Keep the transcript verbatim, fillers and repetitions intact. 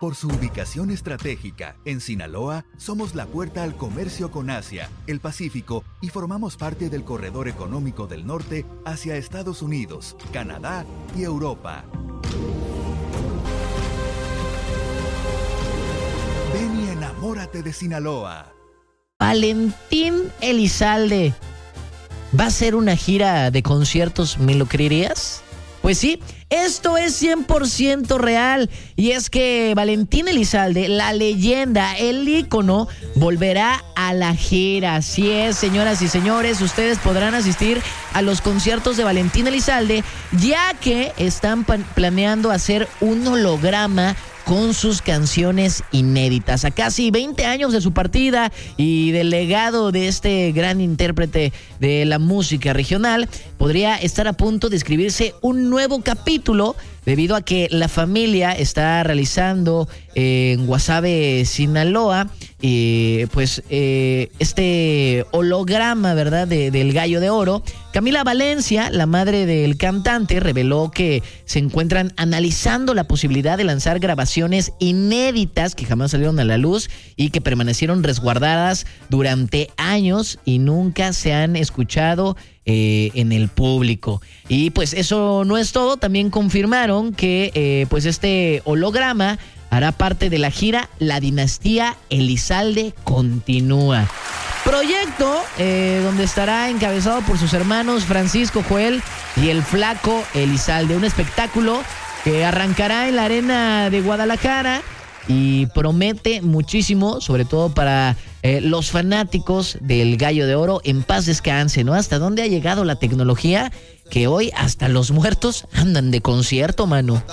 Por su ubicación estratégica, en Sinaloa, somos la puerta al comercio con Asia, el Pacífico y formamos parte del corredor económico del norte hacia Estados Unidos, Canadá y Europa. Ven y enamórate de Sinaloa. Valentín Elizalde va a hacer una gira de conciertos, ¿me lo creerías? Pues sí, esto es cien por ciento real, y es que Valentín Elizalde, la leyenda, el ícono, volverá a la gira. Así es, señoras y señores, ustedes podrán asistir a los conciertos de Valentín Elizalde, ya que están planeando hacer un holograma con sus canciones inéditas. A casi veinte años de su partida y del legado de este gran intérprete de la música regional, podría estar a punto de escribirse un nuevo capítulo, debido a que la familia está realizando eh, en Guasave, Sinaloa, eh, pues eh, este holograma, ¿verdad?, de, del Gallo de Oro. Camila Valencia, la madre del cantante, reveló que se encuentran analizando la posibilidad de lanzar grabaciones inéditas que jamás salieron a la luz y que permanecieron resguardadas durante años y nunca se han escuchado Eh, en el público. Y pues eso no es todo, también confirmaron que eh, pues este holograma hará parte de la gira La Dinastía Elizalde Continúa. Proyecto eh, donde estará encabezado por sus hermanos Francisco Joel y el Flaco Elizalde, un espectáculo que arrancará en la Arena de Guadalajara y promete muchísimo, sobre todo para eh, los fanáticos del Gallo de Oro. En paz descanse, ¿no? ¿Hasta dónde ha llegado la tecnología? Que hoy hasta los muertos andan de concierto, mano.